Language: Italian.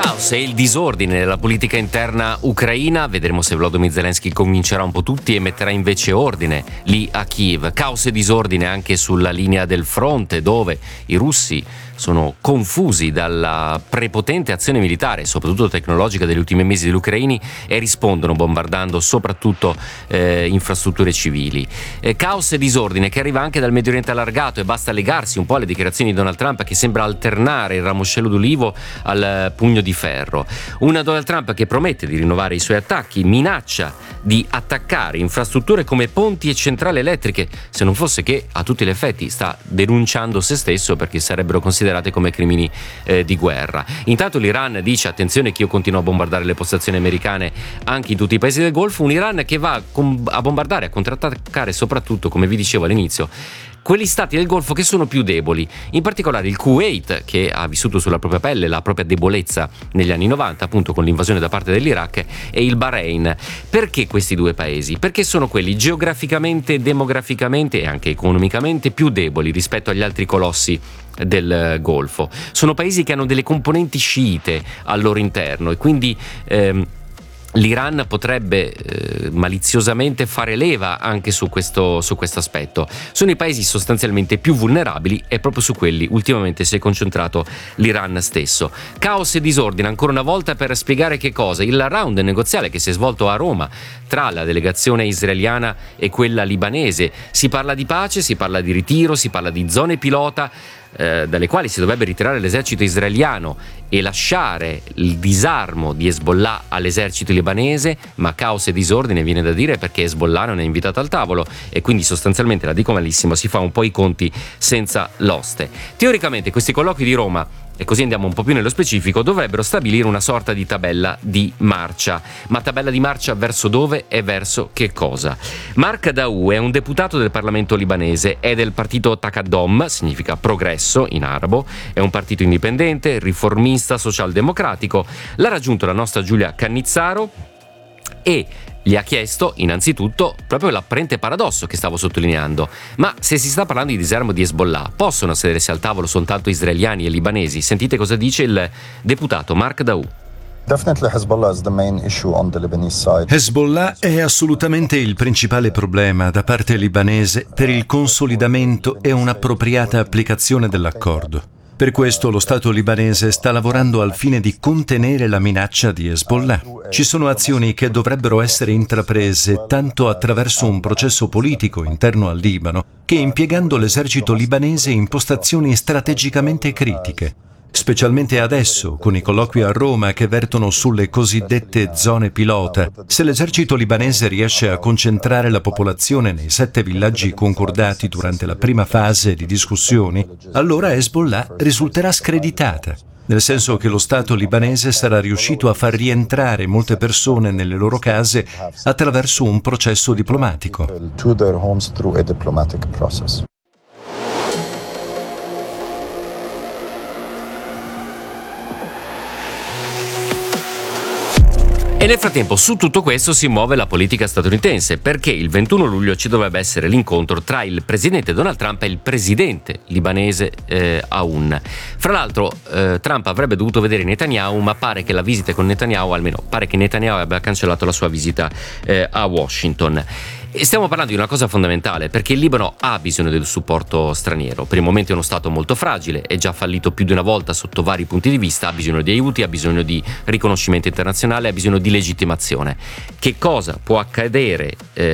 caos e il disordine nella politica interna ucraina. Vedremo se Volodymyr Zelensky convincerà un po' tutti e metterà invece ordine lì a Kiev. Caos e disordine anche sulla linea del fronte, dove i russi sono confusi dalla prepotente azione militare, soprattutto tecnologica, degli ultimi mesi degli ucraini, e rispondono bombardando soprattutto infrastrutture civili. Caos e disordine che arriva anche dal Medio Oriente allargato, e basta legarsi un po' alle dichiarazioni di Donald Trump, che sembra alternare il ramoscello d'ulivo al pugno di ferro. Una Donald Trump che promette di rinnovare i suoi attacchi, minaccia di attaccare infrastrutture come ponti e centrali elettriche, se non fosse che a tutti gli effetti sta denunciando se stesso, perché sarebbero considerate come crimini di guerra. Intanto l'Iran dice: attenzione che io continuo a bombardare le postazioni americane anche in tutti i paesi del Golfo. Un Iran che va a bombardare, a contrattaccare soprattutto, come vi dicevo all'inizio, quegli stati del Golfo che sono più deboli, in particolare il Kuwait, che ha vissuto sulla propria pelle la propria debolezza negli anni 90, appunto con l'invasione da parte dell'Iraq, e il Bahrain. Perché questi due paesi? Perché sono quelli geograficamente, demograficamente e anche economicamente più deboli rispetto agli altri colossi del Golfo. Sono paesi che hanno delle componenti sciite al loro interno, e quindi l'Iran potrebbe maliziosamente fare leva anche su questo aspetto. Sono i paesi sostanzialmente più vulnerabili, e proprio su quelli ultimamente si è concentrato l'Iran stesso. Caos e disordine ancora una volta per spiegare che cosa? Il round negoziale che si è svolto a Roma tra la delegazione israeliana e quella libanese. Si parla di pace, si parla di ritiro, si parla di zone pilota dalle quali si dovrebbe ritirare l'esercito israeliano e lasciare il disarmo di Hezbollah all'esercito libanese, ma caos e disordine viene da dire, perché Hezbollah non è invitato al tavolo, e quindi sostanzialmente, la dico malissimo, si fa un po' i conti senza l'oste. Teoricamente questi colloqui di Roma, e così andiamo un po' più nello specifico, dovrebbero stabilire una sorta di tabella di marcia. Ma tabella di marcia verso dove e verso che cosa? Mark Daou è un deputato del Parlamento libanese, è del partito Taqaddom, significa progresso in arabo, è un partito indipendente, riformista, socialdemocratico. L'ha raggiunto la nostra Giulia Cannizzaro e gli ha chiesto innanzitutto proprio l'apparente paradosso che stavo sottolineando: ma se si sta parlando di disarmo di Hezbollah, possono sedersi al tavolo soltanto israeliani e libanesi? Sentite cosa dice il deputato Mark Daou. Hezbollah è assolutamente il principale problema da parte libanese per il consolidamento e un'appropriata applicazione dell'accordo. Per questo lo Stato libanese sta lavorando al fine di contenere la minaccia di Hezbollah. Ci sono azioni che dovrebbero essere intraprese tanto attraverso un processo politico interno al Libano, che impiegando l'esercito libanese in postazioni strategicamente critiche. Specialmente adesso, con i colloqui a Roma che vertono sulle cosiddette zone pilota, se l'esercito libanese riesce a concentrare la popolazione nei 7 villaggi concordati durante la prima fase di discussioni, allora Hezbollah risulterà screditata, nel senso che lo Stato libanese sarà riuscito a far rientrare molte persone nelle loro case attraverso un processo diplomatico. E nel frattempo su tutto questo si muove la politica statunitense, perché il 21 luglio ci dovrebbe essere l'incontro tra il presidente Donald Trump e il presidente libanese Aoun. Fra l'altro Trump avrebbe dovuto vedere Netanyahu, ma pare che la visita con Netanyahu, almeno pare che Netanyahu abbia cancellato la sua visita a Washington. E stiamo parlando di una cosa fondamentale, perché il Libano ha bisogno del supporto straniero. Per il momento è uno stato molto fragile, è già fallito più di una volta sotto vari punti di vista, ha bisogno di aiuti, ha bisogno di riconoscimento internazionale, ha bisogno di legittimazione. Che cosa può accadere